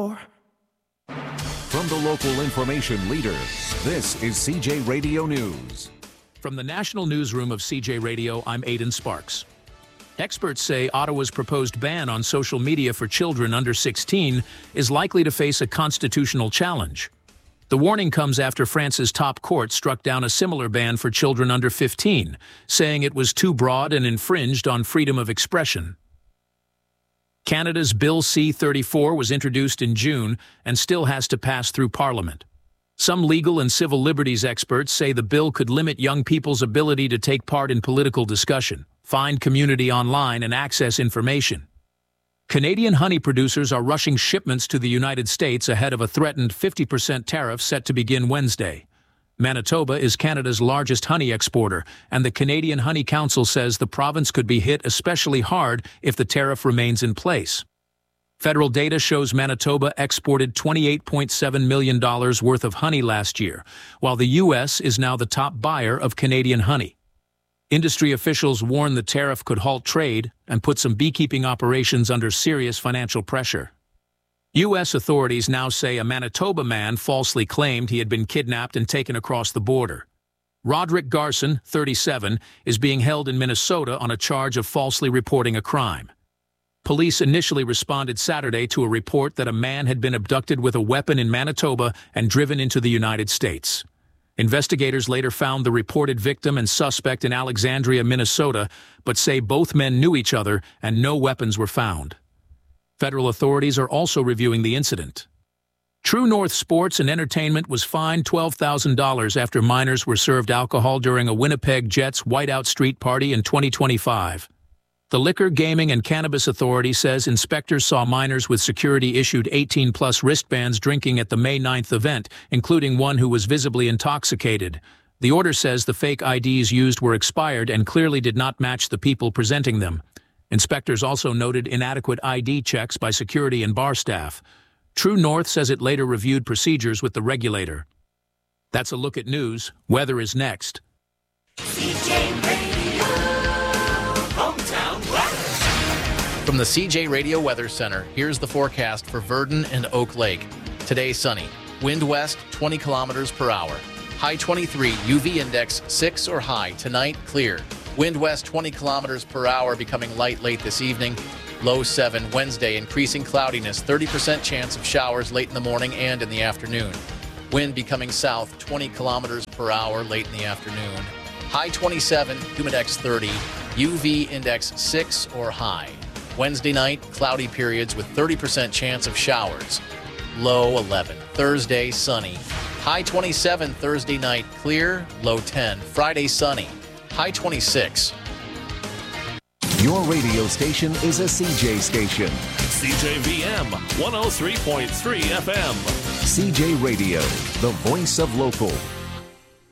more? From the local information leader, this is CJ Radio News. From the national newsroom of CJ Radio, I'm Aidan Sparks. Experts say Ottawa's proposed ban on social media for children under 16 is likely to face a constitutional challenge. The warning comes after France's top court struck down a similar ban for children under 15, saying it was too broad and infringed on freedom of expression. Canada's Bill C-34 was introduced in June and still has to pass through Parliament. Some legal and civil liberties experts say the bill could limit young people's ability to take part in political discussion, find community online, and access information. Canadian honey producers are rushing shipments to the United States ahead of a threatened 50% tariff set to begin Wednesday. Manitoba is Canada's largest honey exporter, and the Canadian Honey Council says the province could be hit especially hard if the tariff remains in place. Federal data shows Manitoba exported $28.7 million worth of honey last year, while the U.S. is now the top buyer of Canadian honey. Industry officials warn the tariff could halt trade and put some beekeeping operations under serious financial pressure. U.S. authorities now say a Manitoba man falsely claimed he had been kidnapped and taken across the border. Roderick Garson, 37, is being held in Minnesota on a charge of falsely reporting a crime. Police initially responded Saturday to a report that a man had been abducted with a weapon in Manitoba and driven into the United States. Investigators later found the reported victim and suspect in Alexandria, Minnesota, but say both men knew each other and no weapons were found. Federal authorities are also reviewing the incident. True North Sports and Entertainment was fined $12,000 after minors were served alcohol during a Winnipeg Jets whiteout street party in 2025. The Liquor, Gaming, and Cannabis Authority says inspectors saw minors with security-issued 18-plus wristbands drinking at the May 9th event, including one who was visibly intoxicated. The order says the fake IDs used were expired and clearly did not match the people presenting them. Inspectors also noted inadequate ID checks by security and bar staff. True North says it later reviewed procedures with the regulator. That's a look at news. Weather is next. CJ Radio, hometown weather. From the CJ Radio Weather Center, here's the forecast for Virden and Oak Lake. Today, sunny. Wind west, 20 kilometers per hour. High 23, UV index 6 or high. Tonight, clear. Wind west 20 kilometers per hour, becoming light late this evening. Low 7. Wednesday, increasing cloudiness, 30% chance of showers late in the morning and in the afternoon. Wind becoming south, 20 kilometers per hour late in the afternoon. High 27, humidex 30, UV index 6 or high. Wednesday night, cloudy periods with 30% chance of showers. Low 11. Thursday, sunny. High 27 Thursday night, clear. Low 10. Friday, sunny. High 26. Your radio station is a CJ station. CJVM 103.3 FM. CJ Radio, the voice of local.